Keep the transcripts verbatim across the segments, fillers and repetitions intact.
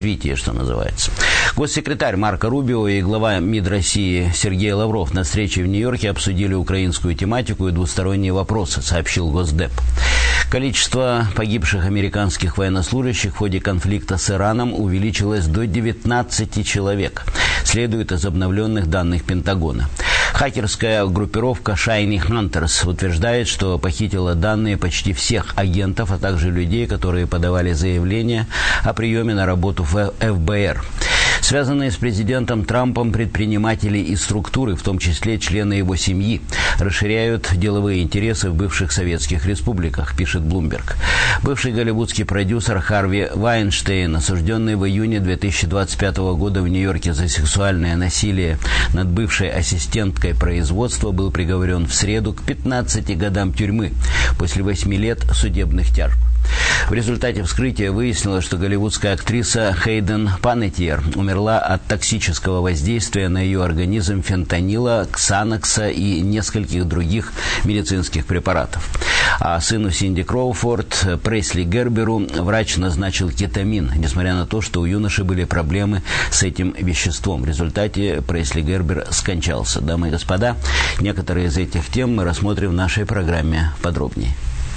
развитие, что называется. Госсекретарь Марко Рубио и глава МИД России Сергей Лавров на встрече в Нью-Йорке обсудили украинскую тематику и двусторонние вопросы, сообщил Госдеп. Количество погибших американских военнослужащих в ходе конфликта с Ираном увеличилось до девятнадцати человек, следует из обновленных данных Пентагона. Хакерская группировка Shiny Hunters утверждает, что похитила данные почти всех агентов, а также людей, которые подавали заявления о приеме на работу в эф бэ эр. Связанные с президентом Трампом предприниматели и структуры, в том числе члены его семьи, расширяют деловые интересы в бывших советских республиках, пишет Bloomberg. Бывший голливудский продюсер Харви Вайнштейн, осужденный в июне две тысячи двадцать пятого года в Нью-Йорке за сексуальное насилие над бывшей ассистенткой производства, был приговорен в среду к пятнадцати годам тюрьмы после восьми лет судебных тяжб. В результате вскрытия выяснилось, что голливудская актриса Хейден Панеттиер умерла от токсического воздействия на ее организм фентанила, ксанокса и нескольких других медицинских препаратов. А сыну Синди Кроуфорд, Пресли Герберу, врач назначил кетамин, несмотря на то, что у юноши были проблемы с этим веществом. В результате Пресли Гербер скончался. Дамы и господа, некоторые из этих тем мы рассмотрим в нашей программе подробнее.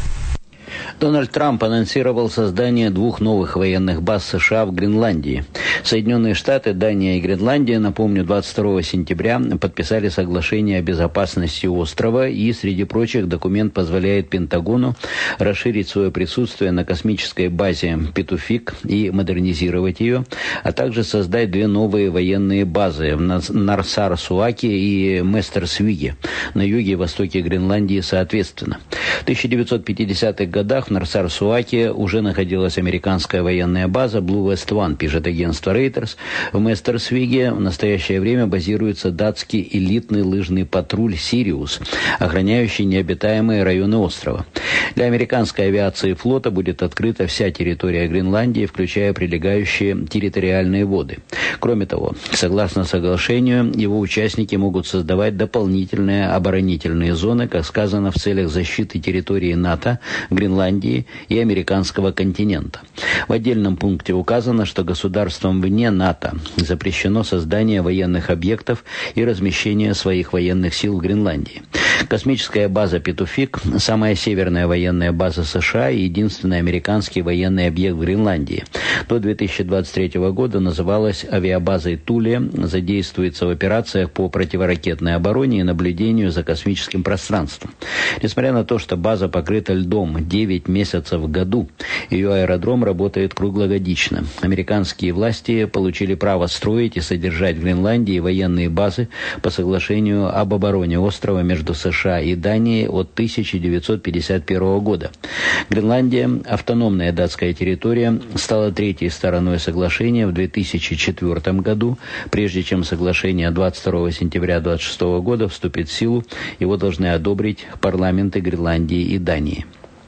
Дональд Трамп анонсировал создание двух новых военных баз США в Гренландии. Соединенные Штаты, Дания и Гренландия, напомню, двадцать второго сентября подписали соглашение о безопасности острова, и, среди прочих, документ позволяет Пентагону расширить свое присутствие на космической базе Петуфик и модернизировать ее, а также создать две новые военные базы в Нарсар-Суаке и Местерсвиге на юге и востоке Гренландии соответственно. В тысяча девятьсот пятидесятых годах в Нарсар-Суаке уже находилась американская военная база Blue West One, пишет агентство Reuters. В Местерсвиге в настоящее время базируется датский элитный лыжный патруль «Сириус», охраняющий необитаемые районы острова. Для американской авиации и флота будет открыта вся территория Гренландии, включая прилегающие территориальные воды. Кроме того, согласно соглашению, его участники могут создавать дополнительные оборонительные зоны, как сказано, в целях защиты территории НАТО, Гренландии и американского континента. В отдельном пункте указано, что государствам вне НАТО запрещено создание военных объектов и размещение своих военных сил в Гренландии. Космическая база Петуфик – самая северная военная база США и единственный американский военный объект в Гренландии. До две тысячи двадцать третьего года называлась авиабазой Туле, задействуется в операциях по противоракетной обороне и наблюдению за космическим пространством. Несмотря на то, что база покрыта льдом девять месяцев в году, ее аэродром работает круглогодично. Американские власти получили право строить и содержать в Гренландии военные базы по соглашению об обороне острова между США и Данией от тысяча девятьсот пятьдесят первого года. Гренландия, автономная датская территория, стала третьей стороной соглашения в две тысячи четвёртом году. Прежде чем соглашение двадцать второго сентября две тысячи двадцать шестого года вступит в силу, его должны одобрить парламенты Гренландии и Дании.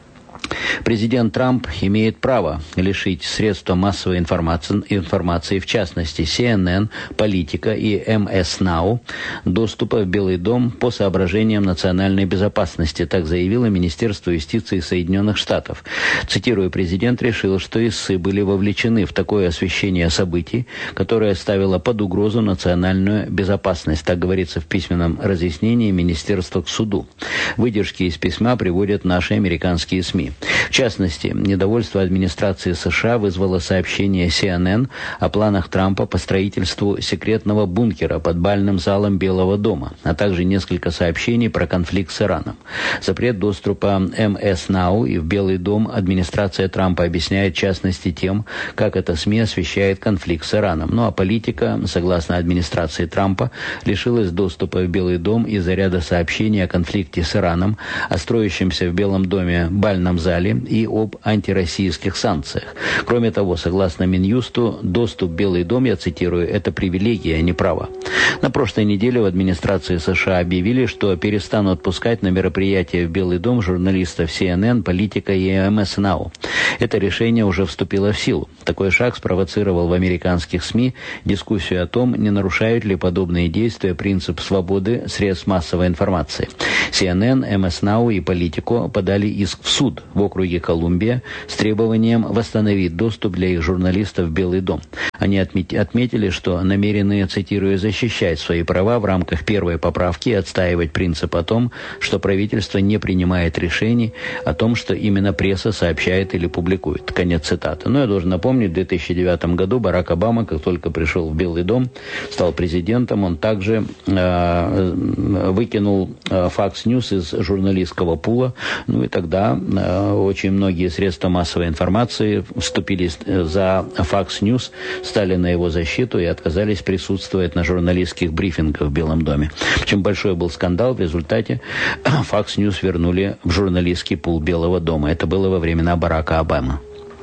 Президент Трамп имеет право лишить средства массовой информации, информации, в частности си эн эн, Политика и эм эс Now, доступа в Белый дом по соображениям национальной безопасности, так заявило Министерство юстиции Соединенных Штатов. Цитирую, президент решил, что ИСы были вовлечены в такое освещение событий, которое ставило под угрозу национальную безопасность, так говорится в письменном разъяснении Министерства к суду. Выдержки из письма приводят наши американские СМИ. В частности, недовольство администрации США вызвало сообщение си эн эн о планах Трампа по строительству секретного бункера под бальным залом Белого дома, а также несколько сообщений про конфликт с Ираном. Запрет доступа эм эс Now и в Белый дом администрация Трампа объясняет в частности тем, как эта СМИ освещает конфликт с Ираном. Ну а Политика, согласно администрации Трампа, лишилась доступа в Белый дом из-за ряда сообщений о конфликте с Ираном, о строящемся в Белом доме бальном зале и об антироссийских санкциях. Кроме того, согласно Минюсту, доступ в Белый дом, я цитирую, это привилегия, а не право. На прошлой неделе в администрации США объявили, что перестанут пускать на мероприятия в Белый дом журналистов си эн эн, Политика и эм эс Now. Это решение уже вступило в силу. Такой шаг спровоцировал в американских СМИ дискуссию о том, не нарушают ли подобные действия принцип свободы средств массовой информации. си эн эн, эм эс Now и Политико подали иск в суд в округе Колумбия с требованием восстановить доступ для их журналистов в Белый дом. Они отметили, что намерены, цитирую, защищать свои права в рамках первой поправки и отстаивать принцип о том, что правительство не принимает решений о том, что именно пресса сообщает или публикует. Конец цитаты. Но я должен напомнить, в две тысячи девятом году Барак Обама, как только пришел в Белый дом, стал президентом, он также э, выкинул э, Fox News из журналистского пула. Ну и тогда э, очень многие средства массовой информации вступились за Fox News, стали на его защиту и отказались присутствовать на журналистских брифингах в Белом доме. Причем большой был скандал. В результате Fox News вернули в журналистский пул Белого дома. Это было во времена Барака Обамы.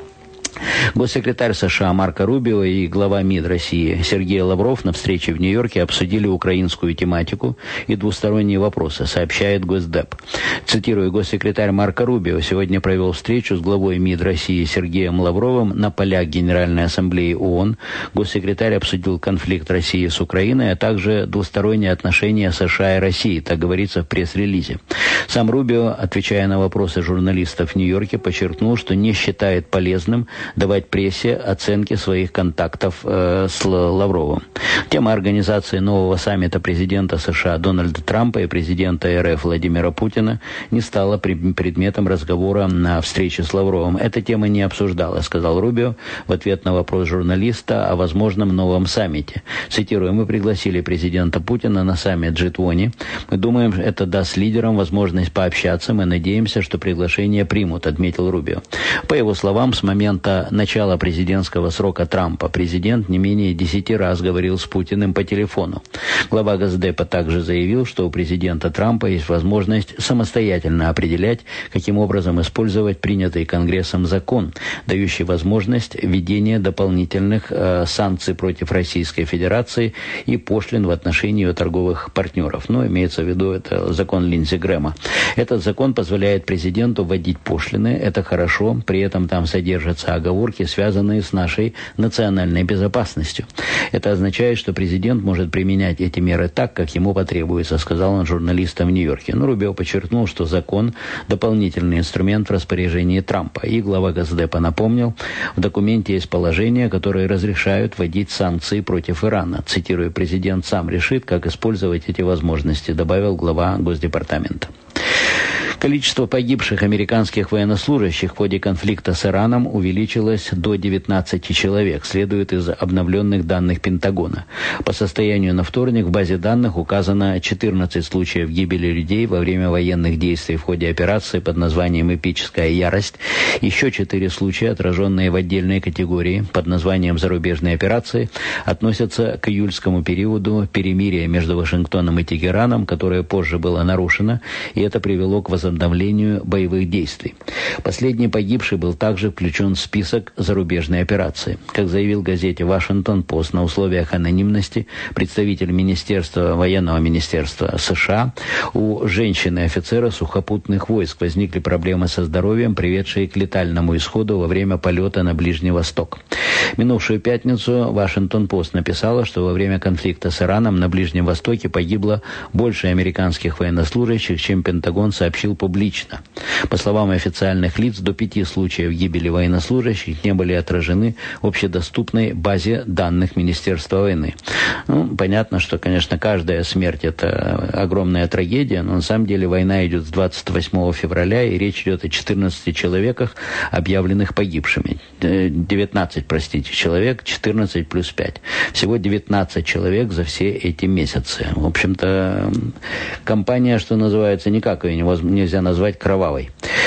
Госсекретарь США Марко Рубио и глава МИД России Сергей Лавров на встрече в Нью-Йорке обсудили украинскую тематику и двусторонние вопросы, сообщает Госдеп. Цитирую, госсекретарь Марко Рубио сегодня провел встречу с главой МИД России Сергеем Лавровым на полях Генеральной Ассамблеи ООН. Госсекретарь обсудил конфликт России с Украиной, а также двусторонние отношения США и России, так говорится в пресс-релизе. Сам Рубио, отвечая на вопросы журналистов в Нью-Йорке, подчеркнул, что не считает полезным давать прессе оценки своих контактов э, с Лавровым. Тема организации нового саммита президента США Дональда Трампа и президента РФ Владимира Путина не стала предметом разговора на встрече с Лавровым. Эта тема не обсуждалась, сказал Рубио в ответ на вопрос журналиста о возможном новом саммите. Цитирую, мы пригласили президента Путина на саммит джи двадцать. Мы думаем, это даст лидерам возможность пообщаться. Мы надеемся, что приглашение примут, отметил Рубио. По его словам, с момента начала президентского срока Трампа президент не менее десяти раз говорил с Путиным по телефону. Глава Госдепа также заявил, что у президента Трампа есть возможность самостоятельно определять, каким образом использовать принятый Конгрессом закон, дающий возможность введения дополнительных э, санкций против Российской Федерации и пошлин в отношении ее торговых партнеров. Но имеется в виду это закон Линдси Грэма. Этот закон позволяет президенту вводить пошлины. Это хорошо, при этом там содержатся оговорки, связанные с нашей национальной безопасностью. Это означает, что президент может применять эти меры так, как ему потребуется, сказал он журналистам в Нью-Йорке. Но Рубио подчеркнул, что закон – дополнительный инструмент в распоряжении Трампа. И глава Госдепа напомнил, в документе есть положения, которые разрешают вводить санкции против Ирана. Цитирую, президент сам решит, как использовать эти возможности, добавил глава Госдепартамента. Количество погибших американских военнослужащих в ходе конфликта с Ираном увеличилось до девятнадцати человек, следует из обновленных данных Пентагона. По состоянию на вторник в базе данных указано четырнадцать случаев гибели людей во время военных действий в ходе операции под названием «Эпическая ярость». Еще четыре случая, отраженные в отдельной категории под названием «Зарубежные операции», относятся к июльскому периоду перемирия между Вашингтоном и Тегераном, которое позже было нарушено, и это привело к возобновлению боевых действий. Последний погибший был также включен в список зарубежной операции. Как заявил газете «Вашингтон-Пост» на условиях анонимности представитель Министерства, военного министерства США, у женщины-офицера сухопутных войск возникли проблемы со здоровьем, приведшие к летальному исходу во время полета на Ближний Восток. Минувшую пятницу «Вашингтон-Пост» написала, что во время конфликта с Ираном на Ближнем Востоке погибло больше американских военнослужащих, чем Пентагон сообщил публично. По словам официальных лиц, до пяти случаев гибели военнослужащих не были отражены в общедоступной базе данных Министерства войны. Ну, понятно, что, конечно, каждая смерть – это огромная трагедия, но на самом деле война идет с двадцать восьмого февраля, и речь идет о четырнадцати человеках, объявленных погибшими. девятнадцать, простите, человек, четырнадцать плюс пять. Всего девятнадцать человек за все эти месяцы. В общем-то, кампания, что называется, никак ее нельзя назвать кровавой.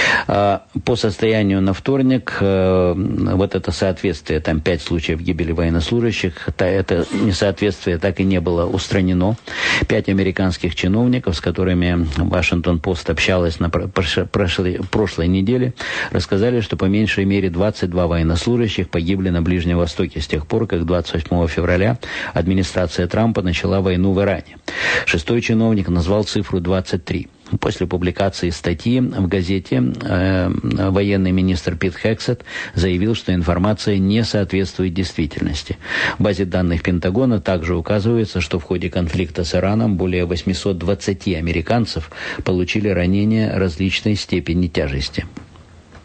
По состоянию на вторник, вот это соответствие, там пять случаев гибели военнослужащих, это несоответствие так и не было устранено. Пять американских чиновников, с которыми Вашингтон-Пост общалась на прошлой, прошлой неделе, рассказали, что по меньшей мере двадцать два военнослужащих погибли на Ближнем Востоке с тех пор, как двадцать восьмого февраля администрация Трампа начала войну в Иране. Шестой чиновник назвал цифру двадцать три. После публикации статьи в газете э, военный министр Пит Хексет заявил, что информация не соответствует действительности. В базе данных Пентагона также указывается, что в ходе конфликта с Ираном более восемьсот двадцать американцев получили ранения различной степени тяжести.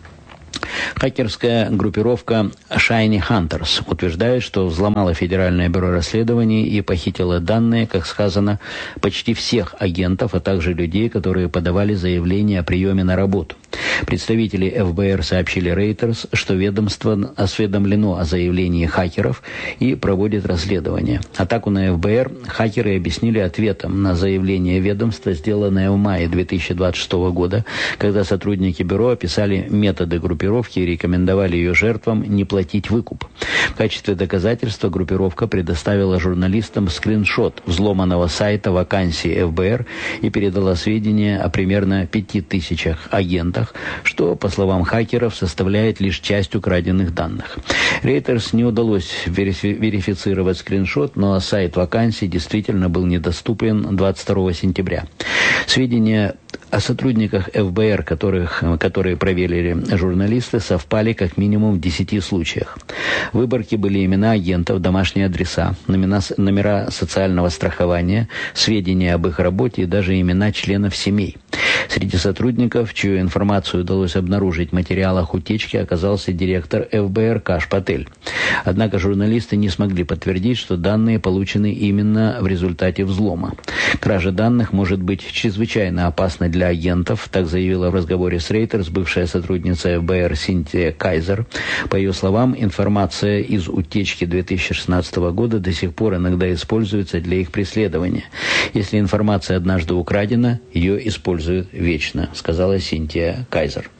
Хакерская группировка Shiny Hunters утверждает, что взломала Федеральное бюро расследований и похитила данные, как сказано, почти всех агентов, а также людей, которые подавали заявление о приеме на работу. Представители эф бэ эр сообщили Reuters, что ведомство осведомлено о заявлении хакеров и проводит расследование. Атаку на эф бэ эр хакеры объяснили ответом на заявление ведомства, сделанное в мае две тысячи двадцать шестого года, когда сотрудники бюро описали методы группировки и рекомендовали ее жертвам не платить выкуп. В качестве доказательства группировка предоставила журналистам скриншот взломанного сайта вакансий эф бэ эр и передала сведения о примерно пяти тысячах агентах, что, по словам хакеров, составляет лишь часть украденных данных. Reuters не удалось верифи- верифицировать скриншот, но сайт вакансий действительно был недоступен двадцать второго сентября. Сведения о сотрудниках эф бэ эр, которых, которые проверили журналисты, совпали как минимум в десяти случаях. В выборке были имена агентов, домашние адреса, номера, номера социального страхования, сведения об их работе и даже имена членов семей. Среди сотрудников, чью информацию удалось обнаружить в материалах утечки, оказался директор эф бэ эр Каш Патель. Однако журналисты не смогли подтвердить, что данные получены именно в результате взлома. Кража данных может быть чрезвычайно опасной для агентов, так заявила в разговоре с Reuters бывшая сотрудница эф бэ эр Синтия Кайзер. По ее словам, информация из утечки две тысячи шестнадцатого года до сих пор иногда используется для их преследования. Если информация однажды украдена, ее используют вечно, сказала Синтия Кайзер.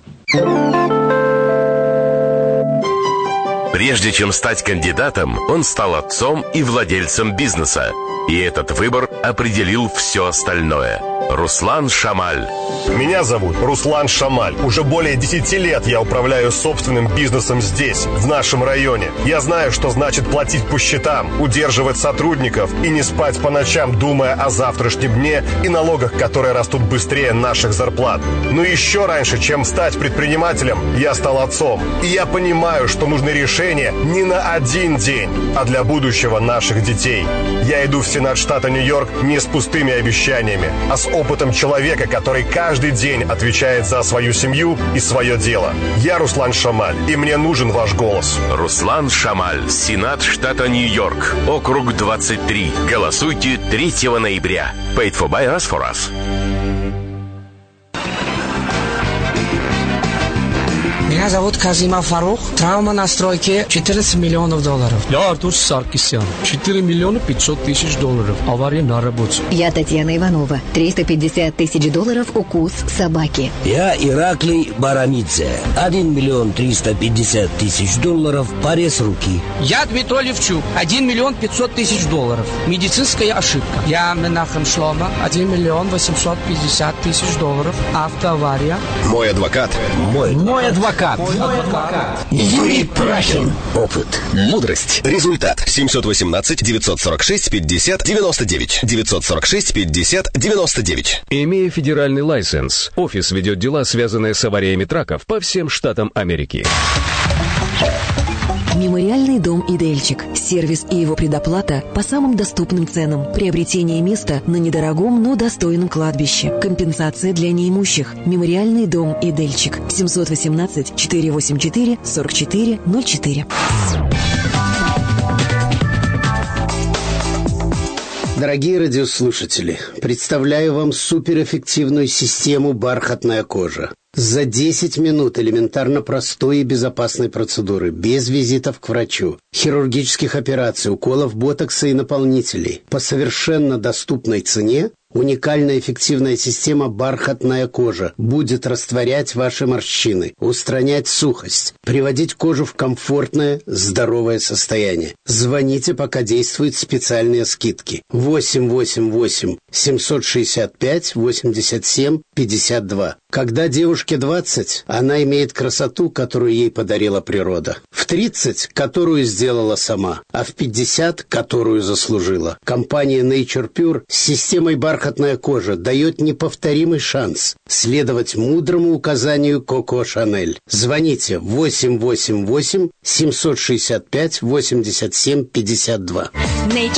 Прежде чем стать кандидатом, он стал отцом и владельцем бизнеса. И этот выбор определил все остальное. Руслан Шамаль. Меня зовут Руслан Шамаль. Уже более десяти лет я управляю собственным бизнесом здесь, в нашем районе. Я знаю, что значит платить по счетам, удерживать сотрудников и не спать по ночам, думая о завтрашнем дне и налогах, которые растут быстрее наших зарплат. Но еще раньше, чем стать предпринимателем, я стал отцом. И я понимаю, что нужны решения не на один день, а для будущего наших детей. Я иду в Сенат штата Нью-Йорк не с пустыми обещаниями, а с опытом человека, который каждый день отвечает за свою семью и свое дело. Я Руслан Шамаль, и мне нужен ваш голос. Руслан Шамаль, Сенат штата Нью-Йорк, округ двадцать три. Голосуйте третьего ноября. Paid for by us for us. Меня зовут Казима Фарух. Травма на стройке четырнадцать миллионов долларов. Я Артур Саркисян. четыре миллиона пятьсот тысяч долларов. Авария на работе. Я Татьяна Иванова. триста пятьдесят тысяч долларов укус собаки. Я Ираклий Барамидзе. один миллион триста пятьдесят тысяч долларов. Порез руки. Я Дмитрий Левчук. один миллион пятьсот тысяч долларов. Медицинская ошибка. Я Менахем Шлома. один миллион восемьсот пятьдесят тысяч долларов. Автоавария. Мой адвокат. Мой, Мой адвокат. Мой адвокат. Юрий Прахин. Опыт. Мудрость. Результат. семьсот восемнадцать девятьсот сорок шесть пятьдесят девяносто девять. девятьсот сорок шесть пятьдесят девяносто девять. Имея федеральный лайсенс, офис ведет дела, связанные с авариями траков по всем штатам Америки. Мемориальный дом «Идельчик». Сервис и его предоплата по самым доступным ценам. Приобретение места на недорогом, но достойном кладбище. Компенсация для неимущих. Мемориальный дом «Идельчик». семьсот восемнадцать четыреста восемьдесят четыре сорок четыре ноль четыре. Дорогие радиослушатели, представляю вам суперэффективную систему «Бархатная кожа». За десять минут элементарно простой и безопасной процедуры, без визитов к врачу, хирургических операций, уколов ботокса и наполнителей, по совершенно доступной цене, уникальная эффективная система «Бархатная кожа» будет растворять ваши морщины, устранять сухость, приводить кожу в комфортное, здоровое состояние. Звоните, пока действуют специальные скидки. восемь восемь восемь семьсот шестьдесят пять восемьдесят семь пятьдесят два. Когда девушке двадцать, она имеет красоту, которую ей подарила природа. В тридцать, которую сделала сама, а в пятьдесят, которую заслужила. Компания Nature Pure с системой «Бархатная кожа» дает неповторимый шанс следовать мудрому указанию Коко Шанель. Звоните восемь восемь восемь семьсот шестьдесят пять восемьдесят семь пятьдесят два. Nature